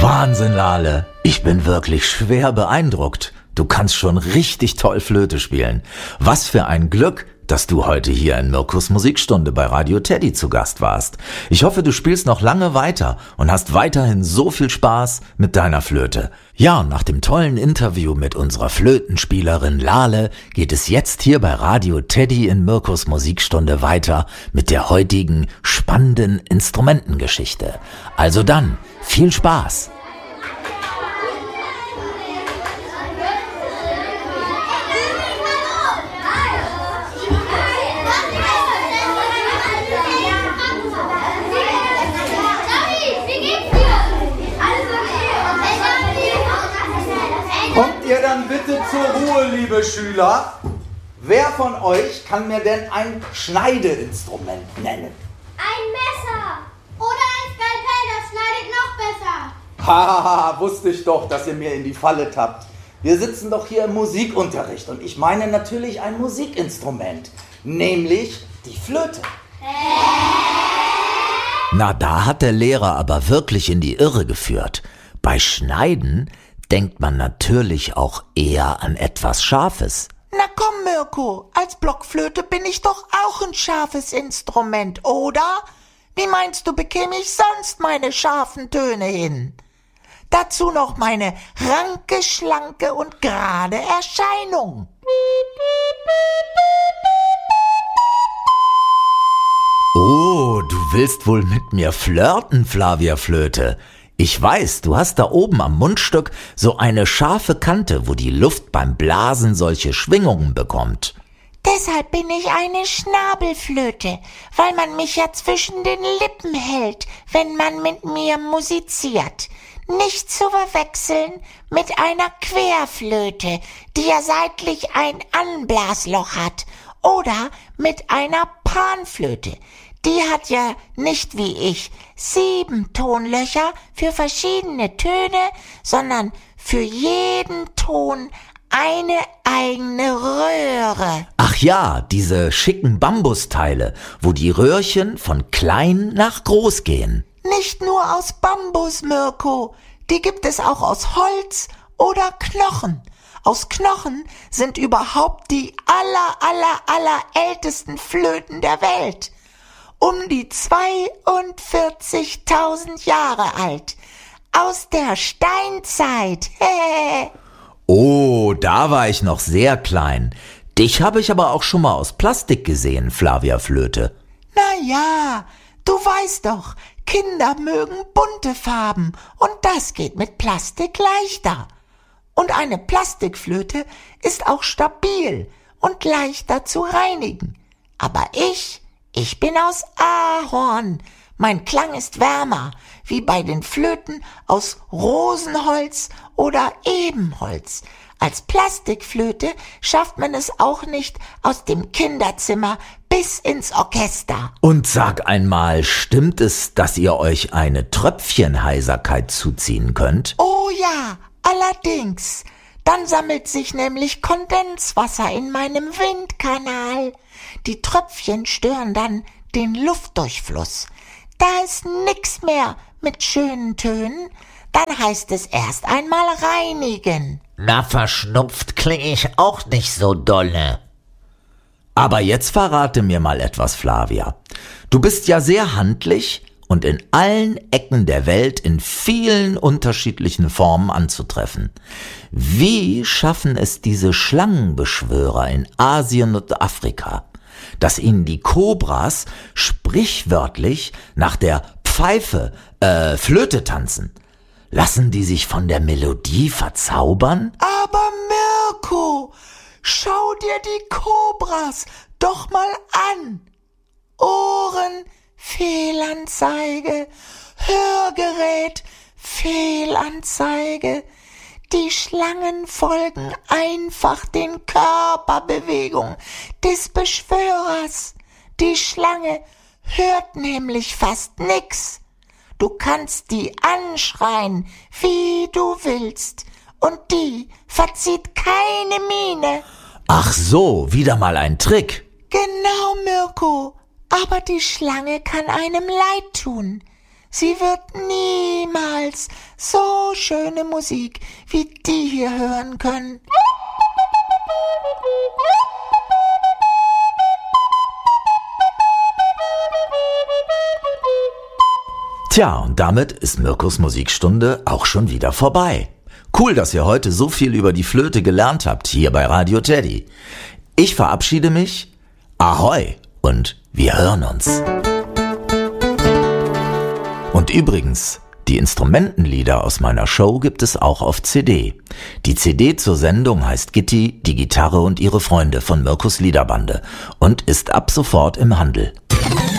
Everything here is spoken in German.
Wahnsinn, Lale. Ich bin wirklich schwer beeindruckt. Du kannst schon richtig toll Flöte spielen. Was für ein Glück, dass du heute hier in Mirkus Musikstunde bei Radio Teddy zu Gast warst. Ich hoffe, du spielst noch lange weiter und hast weiterhin so viel Spaß mit deiner Flöte. Ja, nach dem tollen Interview mit unserer Flötenspielerin Lale geht es jetzt hier bei Radio Teddy in Mirkus Musikstunde weiter mit der heutigen spannenden Instrumentengeschichte. Also dann, viel Spaß! Kommt ihr dann bitte zur Ruhe, liebe Schüler? Wer von euch kann mir denn ein Schneideinstrument nennen? Ein Messer oder ein Skalpell, das schneidet noch besser. Hahaha, wusste ich doch, dass ihr mir in die Falle tappt. Wir sitzen doch hier im Musikunterricht und ich meine natürlich ein Musikinstrument, nämlich die Flöte. Na, da hat der Lehrer aber wirklich in die Irre geführt. Bei Schneiden denkt man natürlich auch eher an etwas Scharfes. Na komm, Mirko, als Blockflöte bin ich doch auch ein scharfes Instrument, oder? Wie meinst du, bekäme ich sonst meine scharfen Töne hin? Dazu noch meine ranke, schlanke und gerade Erscheinung. Oh, du willst wohl mit mir flirten, Flavia Flöte. Ich weiß, du hast da oben am Mundstück so eine scharfe Kante, wo die Luft beim Blasen solche Schwingungen bekommt. Deshalb bin ich eine Schnabelflöte, weil man mich ja zwischen den Lippen hält, wenn man mit mir musiziert. Nicht zu verwechseln mit einer Querflöte, die ja seitlich ein Anblasloch hat, oder mit einer Panflöte. Die hat ja nicht wie ich 7 Tonlöcher für verschiedene Töne, sondern für jeden Ton eine eigene Röhre. Ach ja, diese schicken Bambusteile, wo die Röhrchen von klein nach groß gehen. Nicht nur aus Bambus, Mirko. Die gibt es auch aus Holz oder Knochen. Aus Knochen sind überhaupt die aller ältesten Flöten der Welt. Um die 42.000 Jahre alt. Aus der Steinzeit. Oh, da war ich noch sehr klein. Dich habe ich aber auch schon mal aus Plastik gesehen, Flavia Flöte. Na ja, du weißt doch, Kinder mögen bunte Farben und das geht mit Plastik leichter. Und eine Plastikflöte ist auch stabil und leichter zu reinigen. Aber ich bin aus Ahorn. Mein Klang ist wärmer, wie bei den Flöten aus Rosenholz oder Ebenholz. Als Plastikflöte schafft man es auch nicht aus dem Kinderzimmer bis ins Orchester. Und sag einmal, stimmt es, dass ihr euch eine Tröpfchenheiserkeit zuziehen könnt? Oh ja, allerdings. Dann sammelt sich nämlich Kondenswasser in meinem Windkanal. Die Tröpfchen stören dann den Luftdurchfluss. Da ist nix mehr mit schönen Tönen. Dann heißt es erst einmal reinigen. Na, verschnupft klinge ich auch nicht so dolle. Aber jetzt verrate mir mal etwas, Flavia. Du bist ja sehr handlich und in allen Ecken der Welt in vielen unterschiedlichen Formen anzutreffen. Wie schaffen es diese Schlangenbeschwörer in Asien und Afrika, dass ihnen die Kobras sprichwörtlich nach der Pfeife, Flöte tanzen? Lassen die sich von der Melodie verzaubern? Aber Mirko, schau dir die Kobras doch mal an. Ohren, Fehlanzeige, Hörgerät, Fehlanzeige. Die Schlangen folgen einfach den Körperbewegungen des Beschwörers. Die Schlange hört nämlich fast nix. Du kannst die anschreien, wie du willst, und die verzieht keine Miene. Ach so, wieder mal ein Trick. Genau, Mirko, aber die Schlange kann einem leid tun. Sie wird niemals so schöne Musik wie die hier hören können. Tja, und damit ist Mirkus Musikstunde auch schon wieder vorbei. Cool, dass ihr heute so viel über die Flöte gelernt habt, hier bei Radio Teddy. Ich verabschiede mich. Ahoi und wir hören uns. Und übrigens, die Instrumentenlieder aus meiner Show gibt es auch auf CD. Die CD zur Sendung heißt Gitti, die Gitarre und ihre Freunde von Mirkus Liederbande und ist ab sofort im Handel.